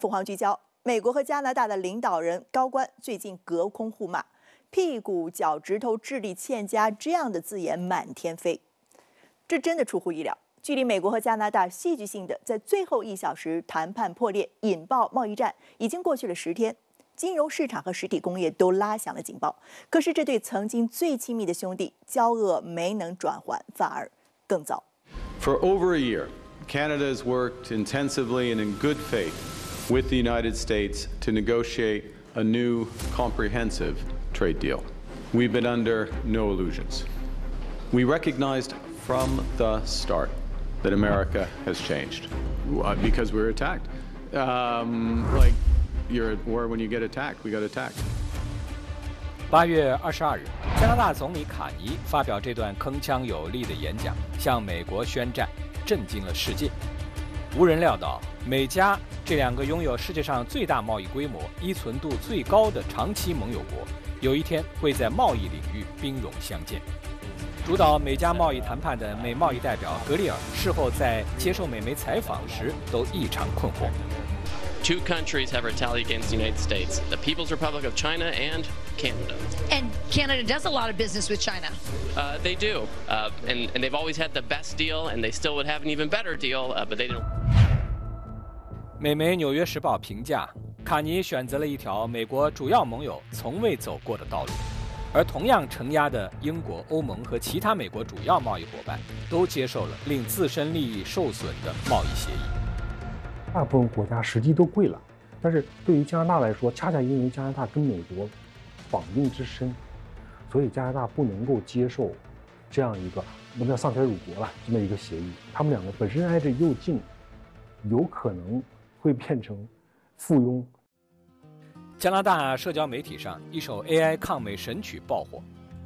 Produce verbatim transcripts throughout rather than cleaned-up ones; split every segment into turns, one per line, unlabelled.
凤凰聚焦，美国和加拿大的领导人高官最近隔空互骂，屁股、脚趾头、智力欠佳这样的字眼满天飞。这真的出乎意料。距离美国和加拿大戏剧性的在最后一小时谈判破裂，引爆贸易战，已经过去了十天。金融市场和实体工业都拉响了警报。可是，这对曾经最亲密的兄弟，交恶没能转圜，反而更糟。
For over a year, Canada has worked intensively and in good faith with the United States to negotiate a new comprehensive trade deal. We've been under no illusions. We recognized from the start that America has changed because we were attacked. Um, like you're at war when you get attacked. We got attacked.
八月二十二日，加拿大总理卡尼发表这段铿锵有力的演讲，向美国宣战，震惊了世界。无人料到，美加这两个拥有世界上最大贸易规模、依存度最高的长期盟友国，有一天会在贸易领域兵戎相见。主导美加贸易谈判的美贸易代表格里尔事后在接受美媒采访时都异常困惑。
Two countries have retaliated against the United States, the People's Republic of China and Canada.
And Canada does a lot of business with China.
Uh, they do, uh, and, and they've always had the best deal, and they still would have an even better deal, uh, but they didn't.
美媒《纽约时报》评价，卡尼选择了一条美国主要盟友从未走过的道路。而同样承压的英国、欧盟和其他美国主要贸易伙伴都接受了令自身利益受损的贸易协议。
大部分国家实际都跪了，但是对于加拿大来说，恰恰因为加拿大跟美国绑定之深，所以加拿大不能够接受这样一个我们叫丧权辱国了这么一个协议。他们两个本身挨着又近，有可能会变成附庸。
加拿大社交媒体上一首 A I 抗美神曲爆火。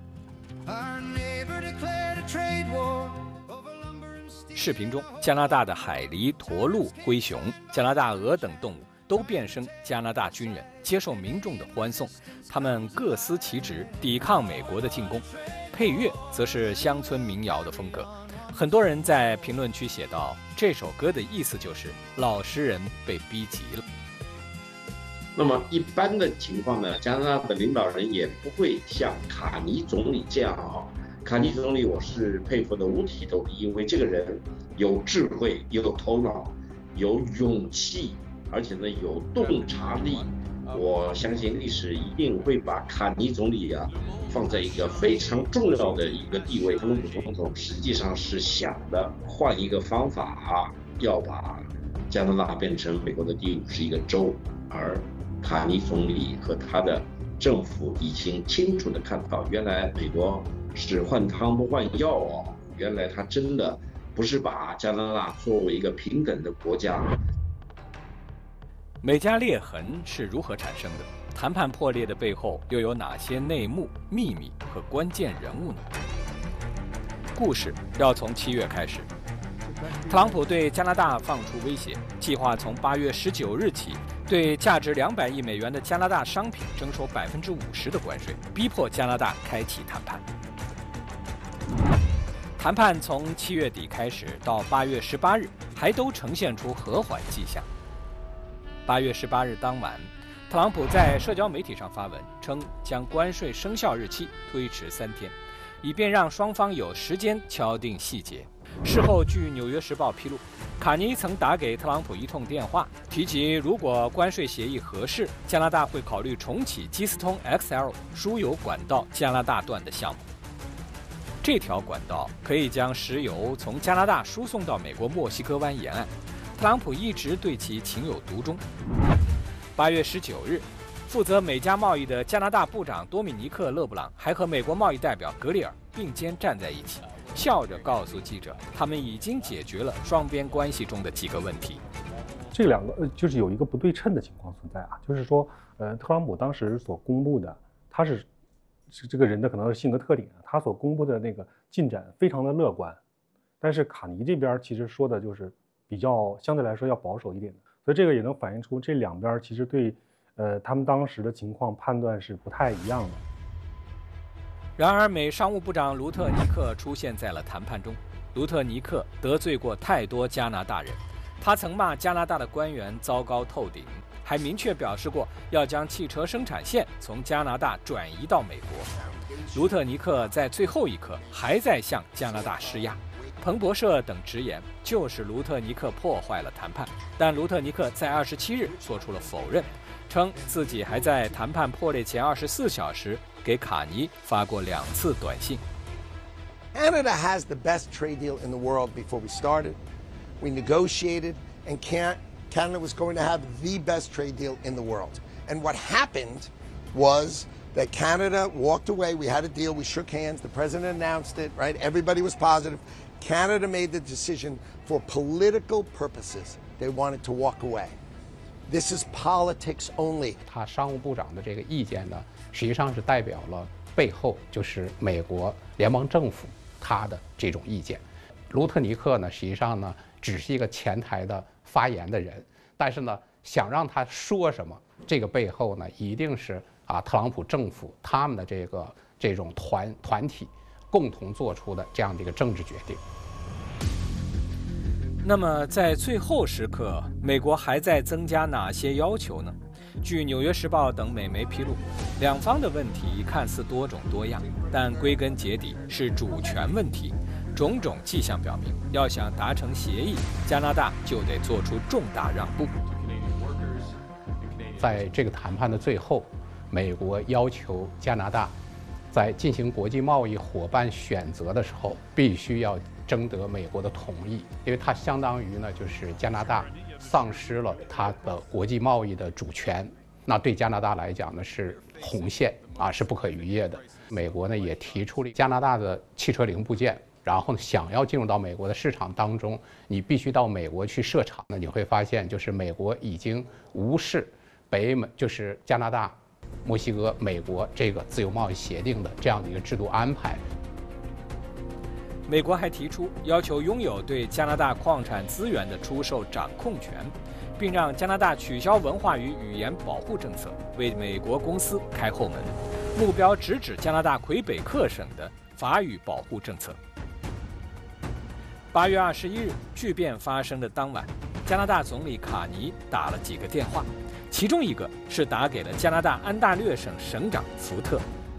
视频中，加拿大的海狸、驼鹿、灰熊、加拿大鹅等动物都变身加拿大军人，接受民众的欢送。他们各司其职，抵抗美国的进攻。配乐则是乡村民谣的风格。很多人在评论区写道：“这首歌的意思就是老实人被逼急了。”
那么一般的情况呢，加拿大的领导人也不会像卡尼总理这样啊。卡尼总理我是佩服的五体投地，因为这个人有智慧、有头脑、有勇气，而且呢有洞察力。我相信历史一定会把卡尼总理啊放在一个非常重要的一个地位。特朗普总统实际上是想的换一个方法啊，要把加拿大变成美国的第五十一个州，而卡尼总理和他的政府已经清楚地看到，原来美国是换汤不换药哦，原来他真的不是把加拿大作为一个平等的国家。
美加裂痕是如何产生的？谈判破裂的背后又有哪些内幕、秘密和关键人物呢？故事要从七月开始。特朗普对加拿大放出威胁，计划从八月十九日起对价值两百亿美元的加拿大商品征收百分之五十的关税，逼迫加拿大开启谈判。谈判从七月底开始到八月十八日，还都呈现出和缓迹象。八月十八日当晚，特朗普在社交媒体上发文称，将关税生效日期推迟三天，以便让双方有时间敲定细节。事后，据《纽约时报》披露，卡尼曾打给特朗普一通电话，提及如果关税协议合适，加拿大会考虑重启基斯通 X L 输油管道加拿大段的项目。这条管道可以将石油从加拿大输送到美国墨西哥湾沿岸，特朗普一直对其情有独钟。八月十九日，负责美加贸易的加拿大部长多米尼克·勒布朗还和美国贸易代表格里尔并肩站在一起，笑着告诉记者，他们已经解决了双边关系中的几个问题。
这两个呃，就是有一个不对称的情况存在啊，就是说，呃，特朗普当时所公布的，他是是这个人的可能是性格特点，他所公布的那个进展非常的乐观，但是卡尼这边其实说的就是比较相对来说要保守一点的，所以这个也能反映出这两边其实对呃他们当时的情况判断是不太一样的。
然而，美商务部长卢特尼克出现在了谈判中。卢特尼克得罪过太多加拿大人， 他曾骂加拿大的官员糟糕透顶，还明确表示过要将汽车生产线从加拿大转移到美国。卢特尼克在最后一刻还在向加拿大施压。彭博社等直言，就是卢特尼克破坏了谈判，但卢特尼克在二十七日做出了否认，称自己还在谈判破裂前二十四小时给卡尼发过两次短信。
Canada has the best trade deal in the world before we started. We negotiated, and Canada was going to have the best trade deal in the world. And what happened was that Canada walked away. We had a deal. We shook hands. The president announced it, right? Everybody was positive. Canada made the decision for political purposes. They wanted to walk away. This is politics only.
他商务部长的这个意见呢，实际上是代表了背后就是美国联邦政府他的这种意见。卢特尼克呢，实际上呢只是一个前台的发言的人，但是呢，想让他说什么，这个背后呢，一定是啊特朗普政府他们的这个这种团团体共同做出的这样的一个政治决定。
那么在最后时刻，美国还在增加哪些要求呢？据《纽约时报》等美媒披露，两方的问题看似多种多样，但归根结底是主权问题。种种迹象表明，要想达成协议，加拿大就得做出重大让步。
在这个谈判的最后，美国要求加拿大在进行国际贸易伙伴选择的时候，必须要征得美国的同意，因为它相当于呢，就是加拿大丧失了它的国际贸易的主权，那对加拿大来讲呢是红线啊，是不可逾越的。美国呢也提出了加拿大的汽车零部件，然后想要进入到美国的市场当中，你必须到美国去设厂。那你会发现，就是美国已经无视北美，就是加拿大、墨西哥、美国这个自由贸易协定的这样的一个制度安排。
美国还提出要求拥有对加拿大矿产资源的出售掌控权，并让加拿大取消文化与语言保护政策，为美国公司开后门。目标直指加拿大魁北克省的法语保护政策。八月二十一日，巨变发生的当晚，加拿大总理卡尼打了几个电话，其中一个是打给了加拿大安大略省省长福特。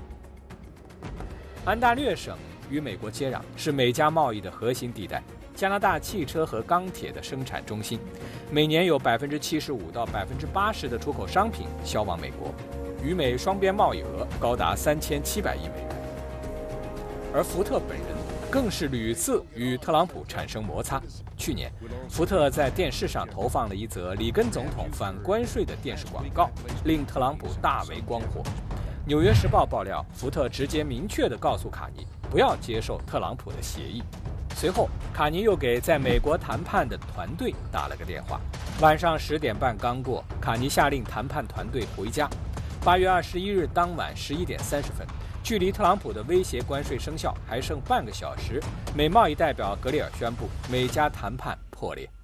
安大略省与美国接壤，是美加贸易的核心地带，加拿大汽车和钢铁的生产中心，每年有百分之七十五到百分之八十的出口商品销往美国，与美双边贸易额高达三千七百亿美元。而福特本人更是屡次与特朗普产生摩擦。去年，福特在电视上投放了一则里根总统反关税的电视广告，令特朗普大为光火。《纽约时报》爆料，福特直接明确地告诉卡尼不要接受特朗普的协议。随后，卡尼又给在美国谈判的团队打了个电话。晚上十点半刚过，卡尼下令谈判团队回家。八月二十一日当晚十一点三十分，距离特朗普的威胁关税生效还剩半个小时，美贸易代表格里尔宣布美加谈判破裂。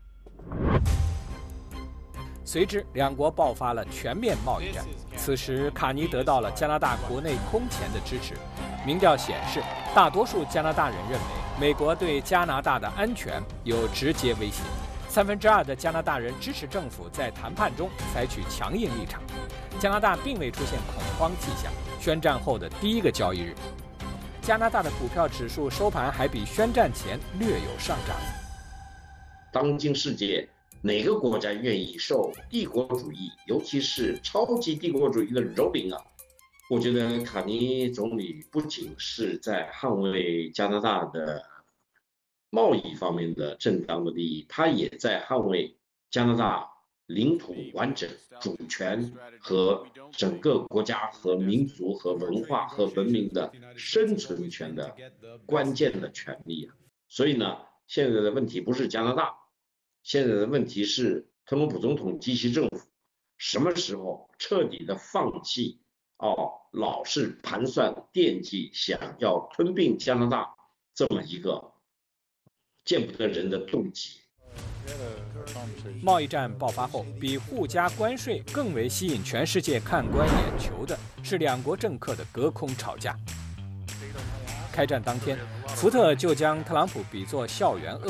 随之，两国爆发了全面贸易战。此时，卡尼得到了加拿大国内空前的支持。民调显示，大多数加拿大人认为美国对加拿大的安全有直接威胁。三分之二的加拿大人支持政府在谈判中采取强硬立场。加拿大并未出现恐慌迹象。宣战后的第一个交易日，加拿大的股票指数收盘还比宣战前略有上涨。
当今世界，哪个国家愿意受帝国主义，尤其是超级帝国主义的蹂躏啊？我觉得卡尼总理不仅是在捍卫加拿大的贸易方面的正当的利益，他也在捍卫加拿大领土完整、主权和整个国家和民族和文化和文明的生存权的关键的权利啊！所以呢，现在的问题不是加拿大，现在的问题是特朗普总统及其政府什么时候彻底的放弃哦，老是盘算惦记想要吞并加拿大这么一个见不得人的动机。
贸易战爆发后，比互加关税更为吸引全世界看官眼球的是两国政客的隔空吵架。开战当天，福特就将特朗普比作校园恶霸，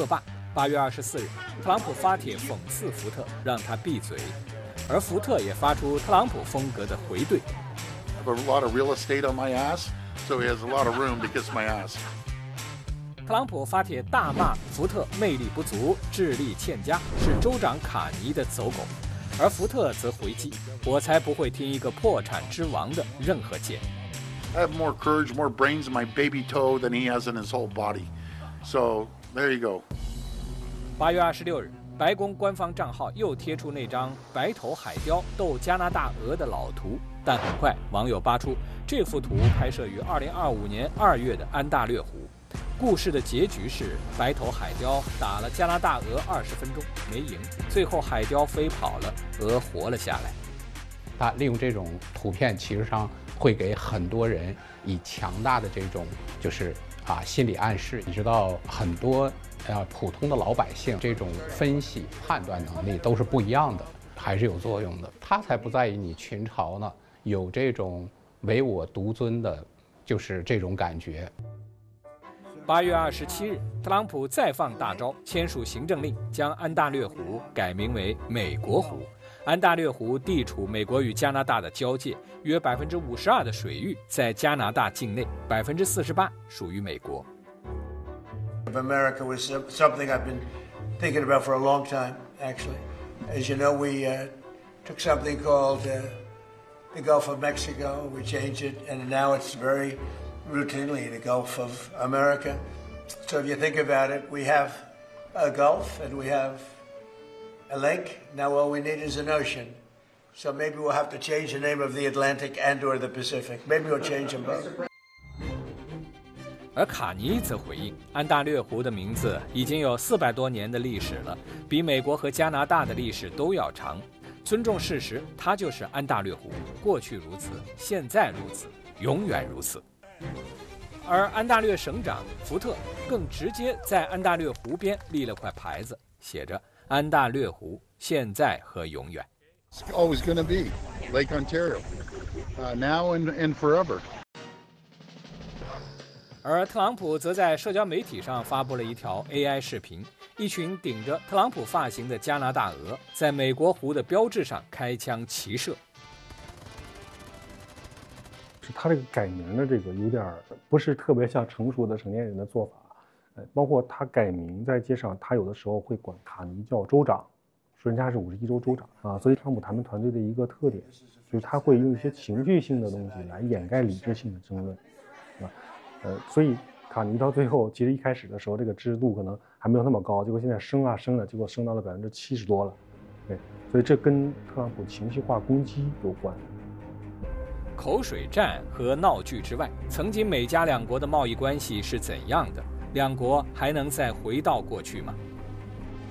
八月二十四日，特朗普发帖讽刺福特，让他闭嘴，而福特也发出特朗普风格的回怼。
I have a lot of real estate on my ass, so he has a lot of room to kiss my ass.
特朗普发帖大骂福特魅力不足、智力欠佳，是州长卡尼的走狗，而福特则回击：“我才不会听一个破产之王的任何建议。”
I have more courage, more brains in my baby toe than he has in his whole body. So there you go.
八月二十六日，白宫官方账号又贴出那张白头海雕斗加拿大鹅的老图，但很快网友扒出这幅图拍摄于二零二五年二月的安大略湖。故事的结局是白头海雕打了加拿大鹅二十分钟没赢，最后海雕飞跑了，鹅活了下来。
他利用这种图片，其实上会给很多人以强大的这种就是啊心理暗示。你知道，很多呃普通的老百姓这种分析判断能力都是不一样的，还是有作用的。他才不在意你群嘲呢，有这种唯我独尊的，就是这种感觉。
八月二十七日，特朗普再放大招，签署行政令，将安大略湖改名为美国湖。安大略湖地处美国与加拿大的交界，约百分之五十二的水域在加拿大境内，百分之四十八属于美国。
America was something I've been thinking about for a long time, actually. As you know, we uh, took something called uh, the Gulf of Mexico. We changed it, and now it's very routinely the Gulf of America. So if you think about it, we have a Gulf and we have a lake. Now all we need is an ocean. So maybe we'll have to change the name of the Atlantic and or the Pacific. Maybe we'll change them both.
而卡尼则回应，安大略湖的名字已经有四百多年的历史了，比美国和加拿大的历史都要长。尊重事实，它就是安大略湖，过去如此，现在如此，永远如此。而安大略省长福特更直接在安大略湖边立了块牌子，写着“安大略湖，现在和永远”。
It's always going to be Lake Ontario, uh, now and, and forever.
而特朗普则在社交媒体上发布了一条 A I 视频，一群顶着特朗普发型的加拿大鹅在美国湖的标志上开枪齐射。
他这个改名的这个有点不是特别像成熟的成年人的做法，呃，包括他改名在街上，他有的时候会管卡尼叫州长，说人家是五十一州州长啊。所以特朗普谈判团队的一个特点，就是他会用一些情绪性的东西来掩盖理智性的争论，啊，呃，所以卡尼到最后，其实一开始的时候这个支持度可能还没有那么高，结果现在升啊升了，结果升到了百分之七十多了，对，所以这跟特朗普情绪化攻击有关。
口水战和闹剧之外，曾经美加两国的贸易关系是怎样的？两国还能再回到过去吗？